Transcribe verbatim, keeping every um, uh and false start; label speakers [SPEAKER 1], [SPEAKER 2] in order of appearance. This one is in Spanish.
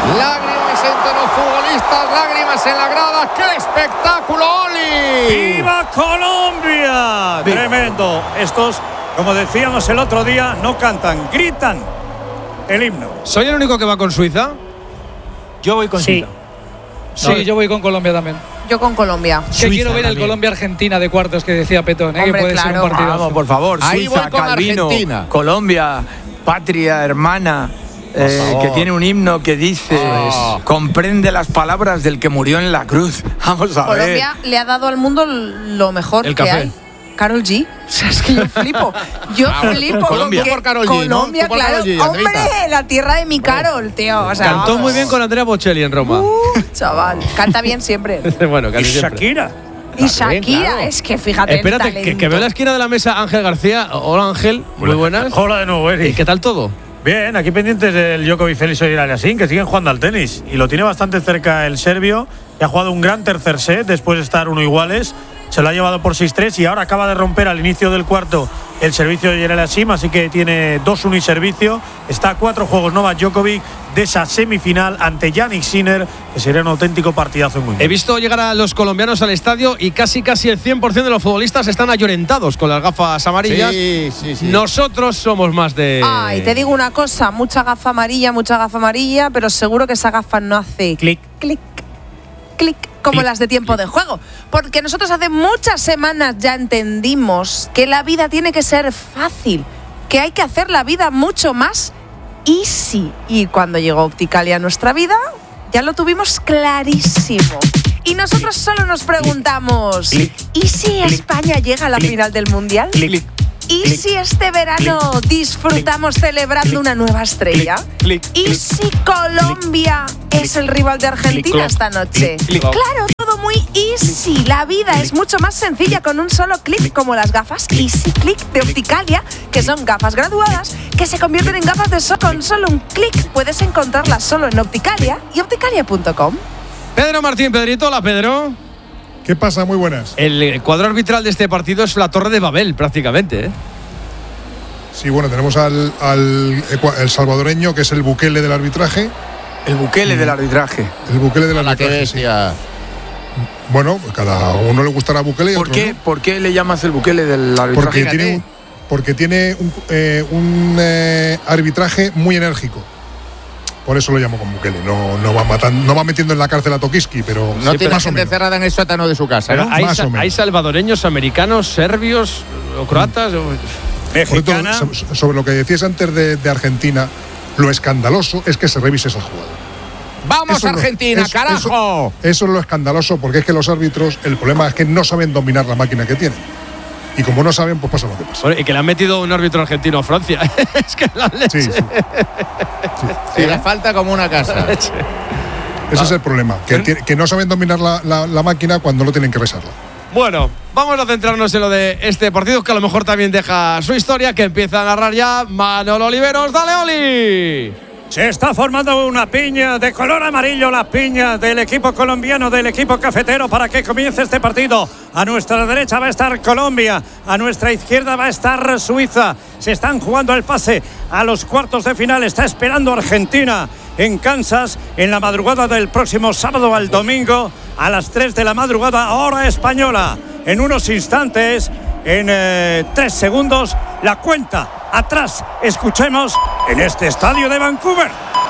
[SPEAKER 1] Lágrimas entre los futbolistas, lágrimas en la grada. ¡Qué espectáculo, Oli!
[SPEAKER 2] ¡Viva Colombia! ¡Viva! Tremendo. Estos, como decíamos el otro día, no cantan, gritan el himno.
[SPEAKER 3] ¿Soy el único que va con Suiza?
[SPEAKER 4] Yo voy con
[SPEAKER 5] sí.
[SPEAKER 4] Suiza.
[SPEAKER 5] Sí, no, yo voy con Colombia también.
[SPEAKER 6] Yo con Colombia.
[SPEAKER 5] Que
[SPEAKER 4] Suiza
[SPEAKER 5] quiero ver
[SPEAKER 4] también.
[SPEAKER 5] el Colombia-Argentina de cuartos que decía Petón, ¿eh?
[SPEAKER 6] Hombre,
[SPEAKER 5] que puede
[SPEAKER 6] claro.
[SPEAKER 5] ser un partidazo.
[SPEAKER 4] Vamos, por favor.
[SPEAKER 1] Ahí
[SPEAKER 4] Suiza,
[SPEAKER 1] voy con
[SPEAKER 4] Calvino,
[SPEAKER 1] Argentina.
[SPEAKER 4] Colombia, patria hermana. Eh, que tiene un himno que dice
[SPEAKER 1] Oh.
[SPEAKER 4] comprende las palabras del que murió en la cruz. Vamos a
[SPEAKER 6] Colombia
[SPEAKER 4] ver.
[SPEAKER 6] le ha dado al mundo lo mejor
[SPEAKER 3] El
[SPEAKER 6] que
[SPEAKER 3] café.
[SPEAKER 6] hay. Karol G. O sea, es que yo flipo. Yo
[SPEAKER 1] Ah, bueno.
[SPEAKER 6] flipo.
[SPEAKER 1] Colombia
[SPEAKER 6] porque
[SPEAKER 1] por Karol G, ¿no?
[SPEAKER 6] Colombia,
[SPEAKER 1] Tú por
[SPEAKER 6] claro.
[SPEAKER 1] Karol G,
[SPEAKER 6] Hombre,
[SPEAKER 1] Andreita.
[SPEAKER 6] la tierra de mi Karol, tío. O sea,
[SPEAKER 3] Cantó
[SPEAKER 6] vamos.
[SPEAKER 3] muy bien con Andrea Bocelli en Roma.
[SPEAKER 6] Uh, chaval, canta bien siempre.
[SPEAKER 3] Bueno,
[SPEAKER 2] Y
[SPEAKER 3] casi siempre.
[SPEAKER 2] Shakira.
[SPEAKER 6] Y Shakira,
[SPEAKER 1] claro.
[SPEAKER 6] es que fíjate.
[SPEAKER 3] Espérate,
[SPEAKER 6] el
[SPEAKER 3] que,
[SPEAKER 6] talento.
[SPEAKER 3] que veo en la esquina de la mesa Ángel García. Hola, Ángel. Muy buenas.
[SPEAKER 2] Hola de nuevo,
[SPEAKER 3] ¿Y
[SPEAKER 2] Eric.
[SPEAKER 3] qué tal todo?
[SPEAKER 2] Bien, aquí pendientes del Djokovic, Félix y Aliassime, que siguen jugando al tenis. Y lo tiene bastante cerca el serbio, que ha jugado un gran tercer set después de estar uno iguales. Se lo ha llevado por seis tres y ahora acaba de romper al inicio del cuarto el servicio de Aliassime, así que tiene dos uno y servicio. Está a cuatro juegos Novak Djokovic de esa semifinal ante Jannik Sinner, que sería un auténtico partidazo en Wimbledon.
[SPEAKER 3] He visto llegar a los colombianos al estadio y casi casi el cien por ciento de los futbolistas están ayorentados con las gafas amarillas.
[SPEAKER 1] Sí, sí, sí.
[SPEAKER 3] Nosotros somos más de…
[SPEAKER 6] Ay, te digo una cosa, mucha gafa amarilla, mucha gafa amarilla, pero seguro que esa gafa no hace
[SPEAKER 4] Clic.
[SPEAKER 6] clic, clic, como
[SPEAKER 3] Clic,
[SPEAKER 6] las de tiempo de juego. Porque nosotros hace muchas semanas ya entendimos que la vida tiene que ser fácil, que hay que hacer la vida mucho más easy. Y cuando llegó Opticalia a nuestra vida, ya lo tuvimos clarísimo. Y nosotros solo nos preguntamos, ¿y si España llega a la final del Mundial?
[SPEAKER 4] Clic,
[SPEAKER 6] ¿Y si este verano disfrutamos celebrando una nueva estrella?
[SPEAKER 4] clic,
[SPEAKER 6] ¿Y
[SPEAKER 4] clic,
[SPEAKER 6] si Colombia es el rival de Argentina
[SPEAKER 4] clic,
[SPEAKER 6] esta noche?
[SPEAKER 4] clic, clic.
[SPEAKER 6] Claro, todo muy easy. La vida es mucho más sencilla con un solo clic, como las gafas Easy Click de Opticalia, que son gafas graduadas que se convierten en gafas de sol con solo un clic. Puedes encontrarlas solo en Opticalia y opticalia punto com.
[SPEAKER 3] Pedro Martín, Pedrito, hola Pedro.
[SPEAKER 7] ¿Qué pasa? Muy buenas.
[SPEAKER 3] El cuadro arbitral de este partido es la Torre de Babel, prácticamente, ¿eh?
[SPEAKER 7] Sí, bueno, tenemos al, al ecua- el salvadoreño, que es el Bukele del arbitraje.
[SPEAKER 4] El Bukele del arbitraje.
[SPEAKER 7] El Bukele del
[SPEAKER 1] ¡Hala, qué
[SPEAKER 7] arbitraje, sí.
[SPEAKER 1] bestia!
[SPEAKER 7] Bueno, cada uno le gustará Bukele y
[SPEAKER 4] ¿Por
[SPEAKER 7] otro
[SPEAKER 4] qué,
[SPEAKER 7] no.
[SPEAKER 4] ¿Por qué le llamas el Bukele del arbitraje?
[SPEAKER 7] Porque
[SPEAKER 1] Fíjate.
[SPEAKER 7] tiene un, porque tiene un, eh, un, eh, arbitraje muy enérgico. Por eso lo llamo con Bukele. No, no, va matando, no va metiendo en la cárcel a Tokiski, pero
[SPEAKER 1] No
[SPEAKER 7] sí,
[SPEAKER 1] tiene
[SPEAKER 7] más o
[SPEAKER 1] gente
[SPEAKER 7] menos.
[SPEAKER 1] cerrada en el sótano de su casa,
[SPEAKER 3] Pero
[SPEAKER 1] ¿no?
[SPEAKER 3] hay,
[SPEAKER 7] Más
[SPEAKER 3] sa-
[SPEAKER 7] o menos.
[SPEAKER 3] hay salvadoreños, americanos, serbios o croatas. o-
[SPEAKER 7] Por todo,
[SPEAKER 2] Mexicana.
[SPEAKER 7] so- sobre lo que decías antes de, de Argentina, lo escandaloso es que se revise esa jugada.
[SPEAKER 1] ¡Vamos,
[SPEAKER 7] Eso es lo-
[SPEAKER 1] Argentina,
[SPEAKER 7] eso-
[SPEAKER 1] carajo!
[SPEAKER 7] Eso es lo escandaloso, porque es que los árbitros, el problema es que no saben dominar la máquina que tienen. Y como no saben, pues pasa lo que pasa.
[SPEAKER 3] Bueno, y que le han metido un árbitro argentino a Francia. Es que la leche.
[SPEAKER 7] Sí, sí.
[SPEAKER 1] Se le falta como una casa.
[SPEAKER 7] Ese es el problema, que, tiene- que no saben dominar la, la- la máquina cuando no tienen que resarla.
[SPEAKER 3] Bueno, vamos a centrarnos en lo de este partido, que a lo mejor también deja su historia, que empieza a narrar ya Manolo Oliveros. ¡Dale, Oli!
[SPEAKER 2] Se está formando una piña de color amarillo, la piña del equipo colombiano, del equipo cafetero, para que comience este partido. A nuestra derecha va a estar Colombia, a nuestra izquierda va a estar Suiza. Se están jugando el pase a los cuartos de final. Está esperando Argentina en Kansas en la madrugada del próximo sábado al domingo a las tres de la madrugada, hora española. En unos instantes, en eh, tres segundos, la cuenta atrás. Escuchemos en este estadio de Vancouver.